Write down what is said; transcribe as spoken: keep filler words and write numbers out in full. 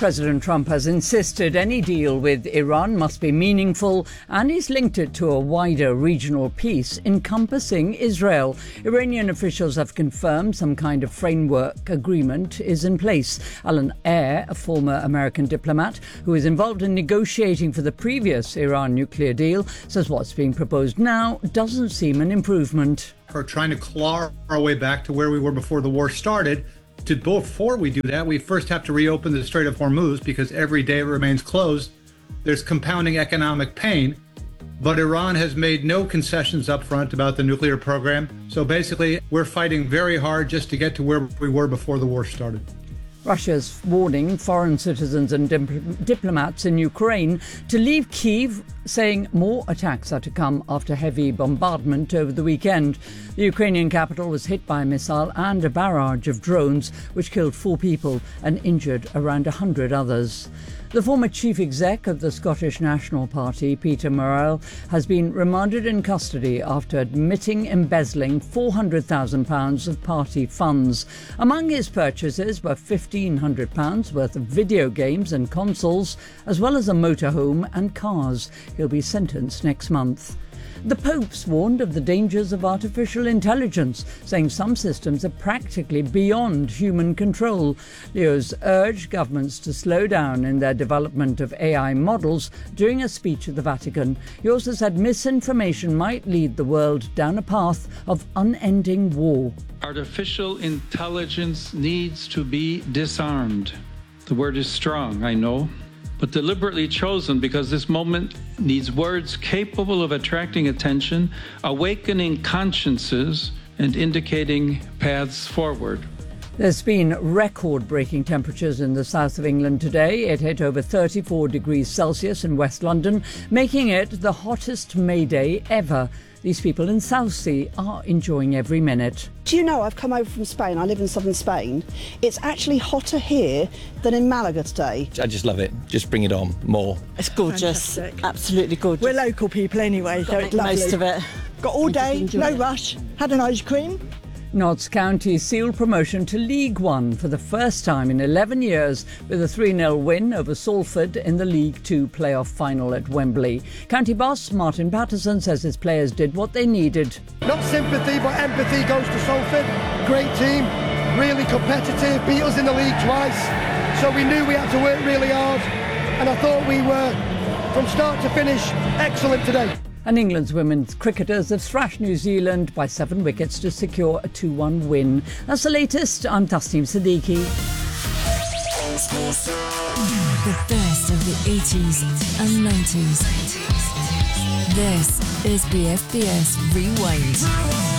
President Trump has insisted any deal with Iran must be meaningful, and he's linked it to a wider regional peace encompassing Israel. Iranian officials have confirmed some kind of framework agreement is in place. Alan Eyre, a former American diplomat who is involved in negotiating for the previous Iran nuclear deal, says what's being proposed now doesn't seem an improvement. We're trying to claw our way back to where we were before the war started. To, before we do that, we first have to reopen the Strait of Hormuz, because every day it remains closed, there's compounding economic pain. But Iran has made no concessions up front about the nuclear program. So basically, we're fighting very hard just to get to where we were before the war started. Russia's warning foreign citizens and dip- diplomats in Ukraine to leave Kyiv, saying more attacks are to come after heavy bombardment over the weekend. The Ukrainian capital was hit by a missile and a barrage of drones, which killed four people and injured around one hundred others. The former chief exec of the Scottish National Party, Peter Murrell, has been remanded in custody after admitting embezzling four hundred thousand pounds of party funds. Among his purchases were fifteen hundred pounds worth of video games and consoles, as well as a motorhome and cars. He'll be sentenced next month. The Pope's warned of the dangers of artificial intelligence, saying some systems are practically beyond human control. Leo's urged governments to slow down in their development of A I models during a speech at the Vatican. He also said misinformation might lead the world down a path of unending war. Artificial intelligence needs to be disarmed. The word is strong, I know, but deliberately chosen because this moment needs words capable of attracting attention, awakening consciences, and indicating paths forward. There's been record-breaking temperatures in the south of England today. It hit over thirty-four degrees Celsius in West London, making it the hottest May Day ever. These people in Southsea are enjoying every minute. Do you know, I've come over from Spain. I live in southern Spain. It's actually hotter here than in Malaga today. I just love it. Just bring it on more. It's gorgeous. Fantastic. Absolutely gorgeous. We're local people anyway, so it's lovely. Most of it. Got all day, no rush. Had an ice cream. Notts County sealed promotion to League One for the first time in eleven years with a three nil win over Salford in the League Two playoff final at Wembley. County boss Martin Patterson says his players did what they needed. Not sympathy, but empathy goes to Salford. Great team, really competitive, beat us in the league twice. So we knew we had to work really hard, and I thought we were, from start to finish, excellent today. And England's women's cricketers have thrashed New Zealand by seven wickets to secure a two one win. That's the latest. I'm Tasneem Siddiqui. The best of the eighties and nineties. This is B F B S Rewind.